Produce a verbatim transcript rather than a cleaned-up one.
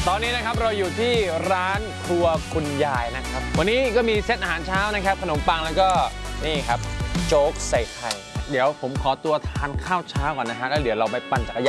ตอนนี้นะครับเราอยู่ที่ร้านครัวคุณยายนะครับวันนี้ก็มีเซตอาหารเช้านะครับขนมปังแล้วก็นี่ครับโจ๊กใส่ไข่เดี๋ยวผมขอตัวทานข้าวเช้าก่อนนะฮะแล้วเดี๋ยวเราไปปั่นจักรยาน